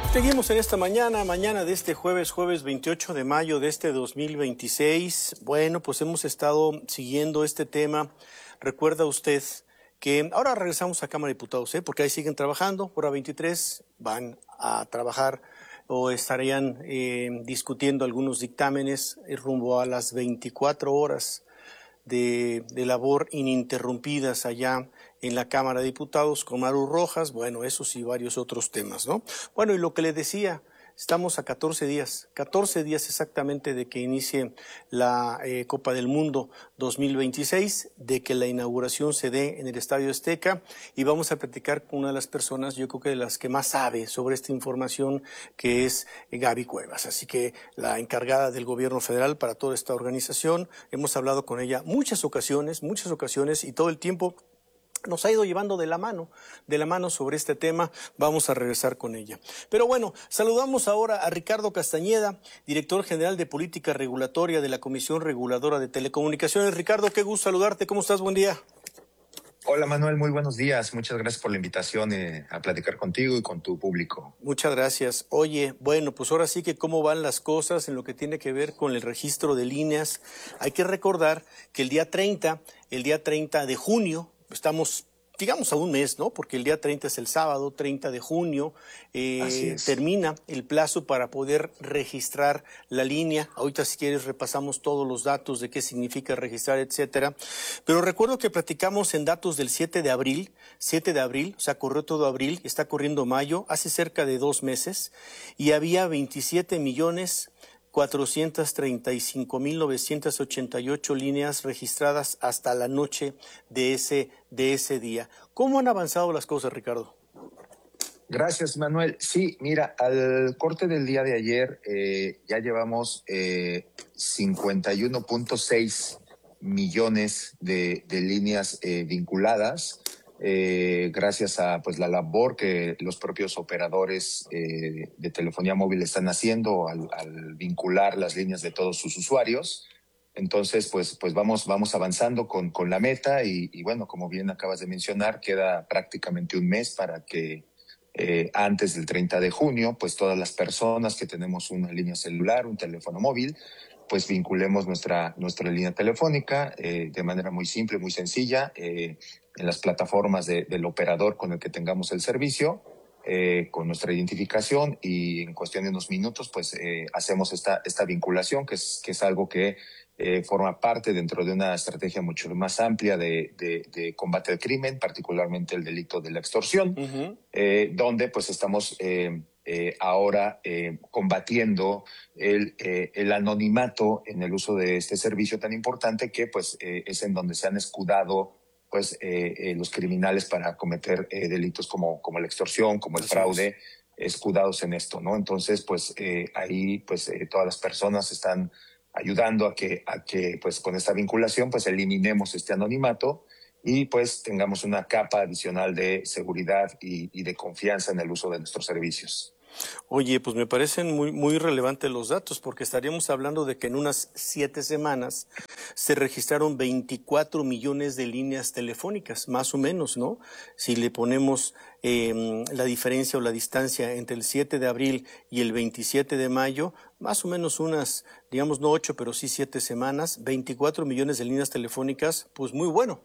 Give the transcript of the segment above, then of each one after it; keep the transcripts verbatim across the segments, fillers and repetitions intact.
Seguimos en esta mañana, mañana de este jueves, jueves veintiocho de mayo de este dos mil veintiséis. Bueno, pues hemos estado siguiendo este tema. Recuerda usted que ahora regresamos a Cámara de Diputados, ¿eh? Porque ahí siguen trabajando. Hora veintitrés van a trabajar o estarían eh, discutiendo algunos dictámenes eh, rumbo a las veinticuatro horas de, de labor ininterrumpidas allá en la Cámara de Diputados con Maru Rojas, bueno, esos y varios otros temas, ¿no? Bueno, y lo que le decía, estamos a catorce días, catorce días exactamente de que inicie la eh, Copa del Mundo dos mil veintiséis, de que la inauguración se dé en el Estadio Azteca, y vamos a platicar con una de las personas, yo creo que de las que más sabe sobre esta información, que es Gaby Cuevas. Así que la encargada del gobierno federal para toda esta organización, hemos hablado con ella muchas ocasiones, muchas ocasiones, y todo el tiempo nos ha ido llevando de la mano, de la mano sobre este tema. Vamos a regresar con ella. Pero bueno, saludamos ahora a Ricardo Castañeda, director general de Política Regulatoria de la Comisión Reguladora de Telecomunicaciones. Ricardo, qué gusto saludarte. ¿Cómo estás? Buen día. Hola Manuel, muy buenos días. Muchas gracias por la invitación eh, a platicar contigo y con tu público. Muchas gracias. Oye, bueno, pues ahora sí que cómo van las cosas en lo que tiene que ver con el registro de líneas. Hay que recordar que el día treinta, el día treinta de junio, estamos, digamos, a un mes, ¿no? Porque el día treinta es el sábado, treinta de junio, eh, termina el plazo para poder registrar la línea. Ahorita, si quieres, repasamos todos los datos de qué significa registrar, etcétera. Pero recuerdo que platicamos en datos del siete de abril, siete de abril, o sea, corrió todo abril, está corriendo mayo, hace cerca de dos meses, y había veintisiete millones cuatrocientos treinta y cinco mil novecientos ochenta y ocho líneas registradas hasta la noche de ese, de ese día. ¿Cómo han avanzado las cosas, Ricardo? Gracias, Manuel. Sí, mira, al corte del día de ayer eh, ya llevamos eh, cincuenta y uno punto seis millones de, de líneas eh, vinculadas. Eh, gracias a pues la labor que los propios operadores eh, de telefonía móvil están haciendo al, al vincular las líneas de todos sus usuarios. Entonces, pues, pues vamos, vamos avanzando con, con la meta y, y bueno, como bien acabas de mencionar, queda prácticamente un mes para que eh, antes del treinta de junio, pues todas las personas que tenemos una línea celular, un teléfono móvil, pues vinculemos nuestra, nuestra línea telefónica eh, de manera muy simple, muy sencilla, eh, en las plataformas de, del operador con el que tengamos el servicio, eh, con nuestra identificación, y en cuestión de unos minutos pues eh, hacemos esta, esta vinculación, que es, que es algo que eh, forma parte dentro de una estrategia mucho más amplia de, de, de combate al crimen, particularmente el delito de la extorsión, uh-huh. eh, donde pues estamos eh, eh, ahora eh, combatiendo el, eh, el anonimato en el uso de este servicio tan importante, que pues eh, es en donde se han escudado pues eh, eh, los criminales para cometer eh, delitos como, como la extorsión, como el fraude, escudados en esto, ¿no? Entonces, pues eh, ahí pues eh, todas las personas están ayudando a que, a que pues con esta vinculación pues eliminemos este anonimato y pues tengamos una capa adicional de seguridad y, y de confianza en el uso de nuestros servicios. Oye, pues me parecen muy, muy relevantes los datos, porque estaríamos hablando de que en unas siete semanas se registraron veinticuatro millones de líneas telefónicas, más o menos, ¿no? Si le ponemos eh, la diferencia o la distancia entre el siete de abril y el veintisiete de mayo, más o menos unas, digamos, no ocho, pero sí siete semanas, veinticuatro millones de líneas telefónicas, pues muy bueno.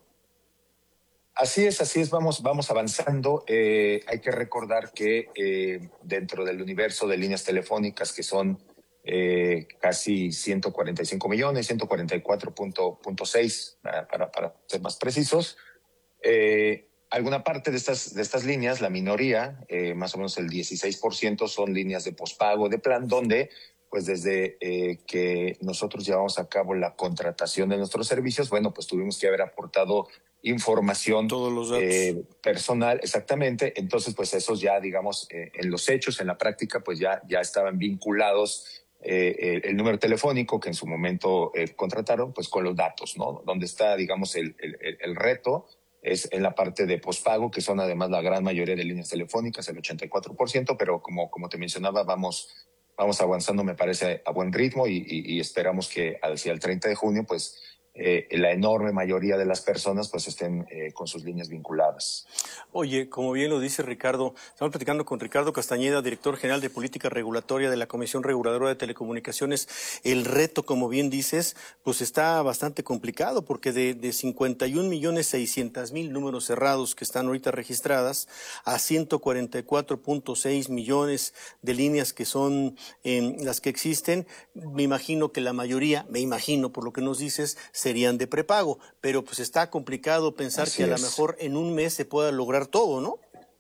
Así es, así es, vamos, vamos avanzando. Eh, hay que recordar que eh, dentro del universo de líneas telefónicas, que son eh, casi ciento cuarenta y cinco millones, ciento cuarenta y cuatro punto seis para, para, para ser más precisos, eh, alguna parte de estas, de estas líneas, la minoría, eh, más o menos el dieciséis por ciento, son líneas de pospago de plan, donde pues desde eh, que nosotros llevamos a cabo la contratación de nuestros servicios, bueno, pues tuvimos que haber aportado información Todos los datos. Eh, personal, exactamente. Entonces, pues esos ya, digamos, eh, en los hechos, en la práctica, pues ya, ya estaban vinculados eh, el, el número telefónico que en su momento eh, contrataron, pues con los datos, ¿no? Donde está, digamos, el, el, el reto es en la parte de pospago, que son además la gran mayoría de líneas telefónicas, el ochenta y cuatro por ciento, pero como, como te mencionaba, vamos, vamos avanzando, me parece, a buen ritmo y, y, y esperamos que hacia el treinta de junio, pues, eh, la enorme mayoría de las personas pues estén eh, con sus líneas vinculadas. Oye, como bien lo dice Ricardo, estamos platicando con Ricardo Castañeda, director general de Política Regulatoria de la Comisión Reguladora de Telecomunicaciones. El reto, como bien dices, pues está bastante complicado porque de, de cincuenta y un millones seiscientos mil números cerrados que están ahorita registradas a ciento cuarenta y cuatro punto seis millones de líneas que son eh, las que existen, me imagino que la mayoría, me imagino por lo que nos dices, serían de prepago, pero pues está complicado pensar Así que a lo es. mejor en un mes se pueda lograr todo, ¿no?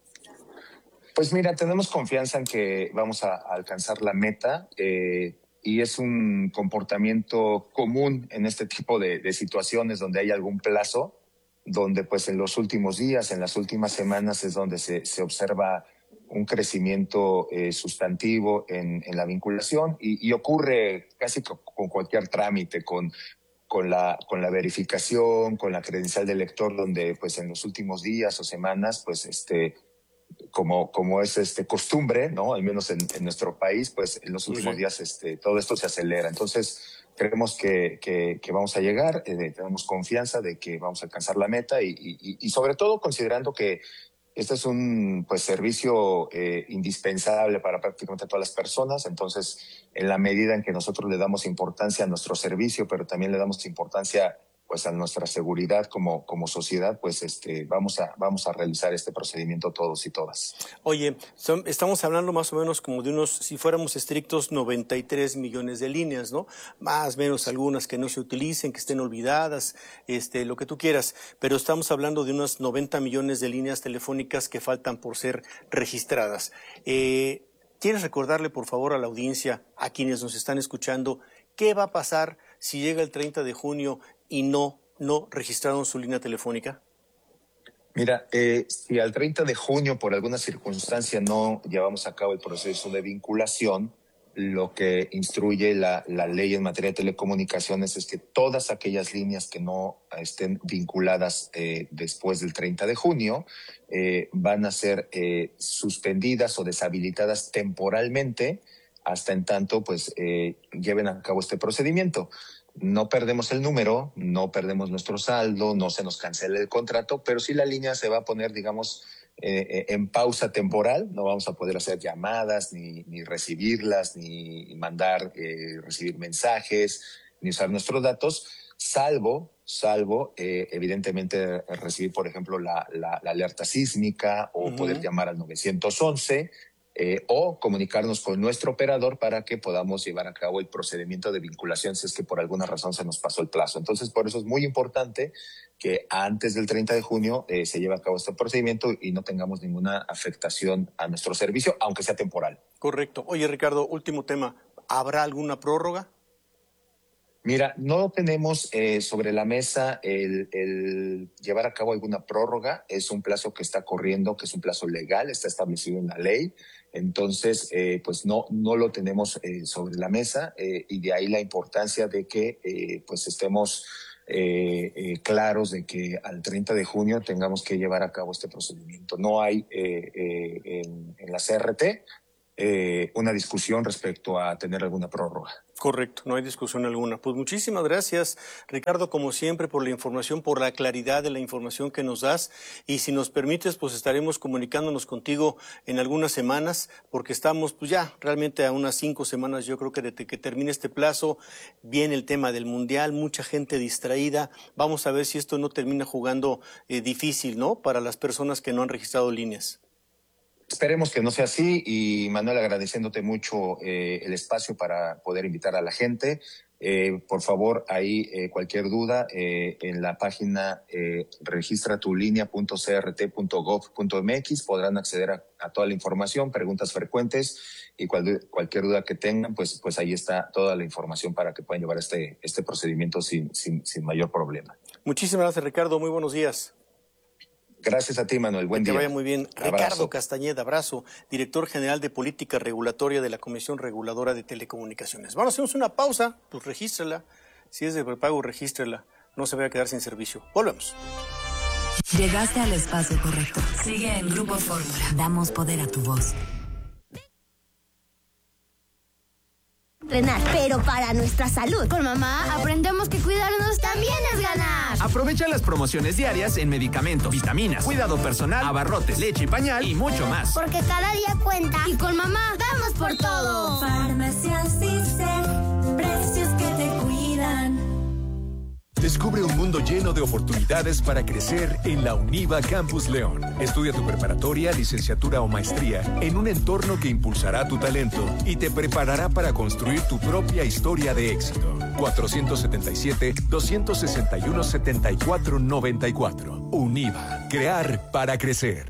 Pues mira, tenemos confianza en que vamos a, a alcanzar la meta eh, y es un comportamiento común en este tipo de, de situaciones donde hay algún plazo, donde pues en los últimos días, en las últimas semanas es donde se, se observa un crecimiento eh, sustantivo en, en la vinculación y, y ocurre casi con, con cualquier trámite, con con la, con la verificación, con la credencial del lector, donde pues en los últimos días o semanas, pues este, como, como es este costumbre, ¿no? Al menos en, en nuestro país, pues en los últimos Sí. días este, todo esto se acelera. Entonces, creemos que, que, que vamos a llegar, eh, tenemos confianza de que vamos a alcanzar la meta y, y, y sobre todo considerando que este es un pues, servicio eh, indispensable para prácticamente todas las personas. Entonces, en la medida en que nosotros le damos importancia a nuestro servicio, pero también le damos importancia pues, a nuestra seguridad como, como sociedad, pues este, vamos, a, vamos a realizar este procedimiento todos y todas. Oye, son, estamos hablando más o menos como de unos, si fuéramos estrictos, noventa y tres millones de líneas, ¿no? Más o menos algunas que no se utilicen, que estén olvidadas, este, lo que tú quieras. Pero estamos hablando de unos noventa millones de líneas telefónicas que faltan por ser registradas. Eh, ¿Quieres recordarle, por favor, a la audiencia, a quienes nos están escuchando, qué va a pasar si llega el treinta de junio y no, no registraron su línea telefónica? Mira, eh, si al treinta de junio por alguna circunstancia no llevamos a cabo el proceso de vinculación, lo que instruye la, la ley en materia de telecomunicaciones es que todas aquellas líneas que no estén vinculadas eh, después del treinta de junio eh, van a ser eh, suspendidas o deshabilitadas temporalmente hasta en tanto pues eh, lleven a cabo este procedimiento. No perdemos el número, no perdemos nuestro saldo, no se nos cancela el contrato, pero sí la línea se va a poner, digamos, eh, en pausa temporal. No vamos a poder hacer llamadas, ni, ni recibirlas, ni mandar, eh, recibir mensajes, ni usar nuestros datos, salvo, salvo, eh, evidentemente, recibir, por ejemplo, la, la, la alerta sísmica o uh-huh. poder llamar al nueve once. Eh, o comunicarnos con nuestro operador para que podamos llevar a cabo el procedimiento de vinculación si es que por alguna razón se nos pasó el plazo. Entonces, por eso es muy importante que antes del treinta de junio eh, se lleve a cabo este procedimiento y no tengamos ninguna afectación a nuestro servicio, aunque sea temporal. Correcto. Oye, Ricardo, último tema. ¿Habrá alguna prórroga? Mira, no tenemos eh, sobre la mesa el, el llevar a cabo alguna prórroga. Es un plazo que está corriendo, que es un plazo legal, está establecido en la ley. Entonces, eh, pues no, no lo tenemos eh, sobre la mesa eh, y de ahí la importancia de que eh, pues estemos eh, eh, claros de que al treinta de junio tengamos que llevar a cabo este procedimiento. No hay eh, eh, en, en la C R T eh, una discusión respecto a tener alguna prórroga. Correcto, no hay discusión alguna. Pues muchísimas gracias, Ricardo, como siempre, por la información, por la claridad de la información que nos das. Y si nos permites, pues estaremos comunicándonos contigo en algunas semanas, porque estamos pues ya realmente a unas cinco semanas, yo creo que desde que termine este plazo, viene el tema del Mundial, mucha gente distraída. Vamos a ver si esto no termina jugando eh, difícil, ¿no?, para las personas que no han registrado líneas. Esperemos que no sea así y Manuel, agradeciéndote mucho eh, el espacio para poder invitar a la gente. Eh, por favor, ahí eh, cualquier duda eh, en la página eh, registra tu línea punto c r t punto gov punto m x podrán acceder a, a toda la información, preguntas frecuentes y cual, cualquier duda que tengan, pues, pues ahí está toda la información para que puedan llevar este, este procedimiento sin, sin, sin mayor problema. Muchísimas gracias, Ricardo. Muy buenos días. Gracias a ti, Manuel. Buen que día. Que vaya muy bien. Abrazo. Ricardo Castañeda, abrazo, director general de Política Regulatoria de la Comisión Reguladora de Telecomunicaciones. Vamos a hacer una pausa, pues regístrala. Si es de prepago, regístrala. No se vaya a quedar sin servicio. Volvemos. Llegaste al espacio correcto. Sigue en Grupo Fórmula. Damos poder a tu voz. Entrenar, pero para nuestra salud. Con mamá aprendemos que cuidarnos también es ganar. Aprovecha las promociones diarias en medicamentos, vitaminas, cuidado personal, abarrotes, leche y pañal y mucho más. Porque cada día cuenta y con mamá vamos por todo. Farmacias Issel, precios que te cuidan. Descubre un mundo lleno de oportunidades para crecer en la UNIVA Campus León. Estudia tu preparatoria, licenciatura o maestría en un entorno que impulsará tu talento y te preparará para construir tu propia historia de éxito. cuatrocientos setenta y siete, doscientos sesenta y uno, setenta y cuatro noventa y cuatro. UNIVA. Crear para crecer.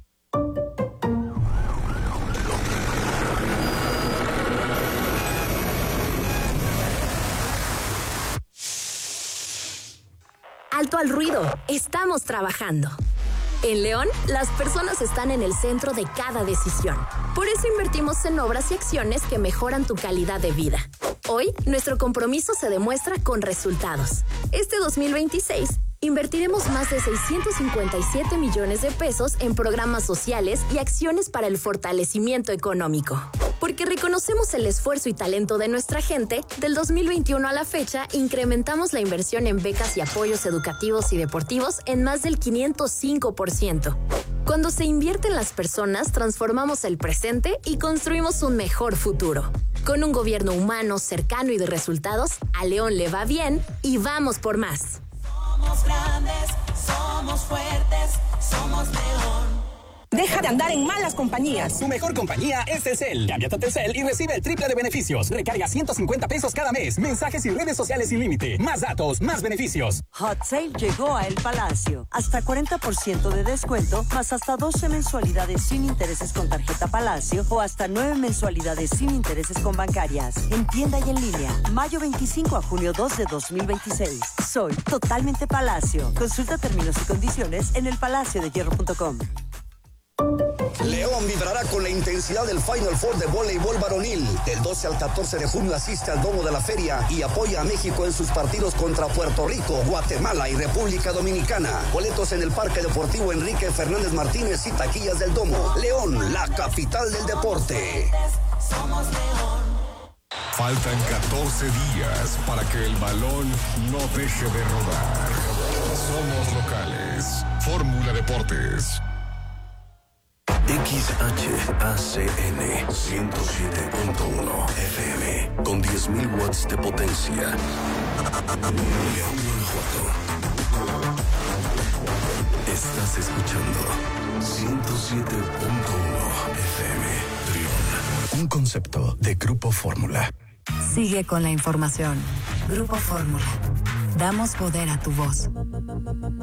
Alto al ruido, estamos trabajando. En León, las personas están en el centro de cada decisión. Por eso invertimos en obras y acciones que mejoran tu calidad de vida. Hoy, nuestro compromiso se demuestra con resultados. Este dos mil veintiséis, invertiremos más de seiscientos cincuenta y siete millones de pesos en programas sociales y acciones para el fortalecimiento económico. Porque reconocemos el esfuerzo y talento de nuestra gente, del dos mil veintiuno a la fecha, incrementamos la inversión en becas y apoyos educativos y deportivos en más del quinientos cinco por ciento. Cuando se invierte en las personas, transformamos el presente y construimos un mejor futuro. Con un gobierno humano, cercano y de resultados, a León le va bien y vamos por más. Somos grandes, somos fuertes, somos León. Deja de andar en malas compañías. Tu mejor compañía es Telcel. Cámbiate a Telcel y recibe el triple de beneficios. Recarga ciento cincuenta pesos cada mes. Mensajes y redes sociales sin límite. Más datos, más beneficios. Hot Sale llegó a El Palacio. Hasta cuarenta por ciento de descuento, más hasta doce mensualidades sin intereses con tarjeta Palacio o hasta nueve mensualidades sin intereses con bancarias. En tienda y en línea. Mayo veinticinco a junio dos de dos mil veintiséis. Soy totalmente Palacio. Consulta términos y condiciones en el palacio de hierro punto com. León vibrará con la intensidad del Final Four de voleibol varonil. Del doce al catorce de junio asiste al domo de la feria y apoya a México en sus partidos contra Puerto Rico, Guatemala y República Dominicana. Boletos en el Parque Deportivo Enrique Fernández Martínez y taquillas del domo. León, la capital del deporte. Somos León. Faltan catorce días para que el balón no deje de rodar. Somos locales. Fórmula Deportes. X H A C N ciento siete punto uno F M con diez mil watts de potencia. León, Guanajuato. Estás escuchando ciento siete punto uno F M. Trión. Un concepto de Grupo Fórmula. Sigue con la información. Grupo Fórmula. Damos poder a tu voz.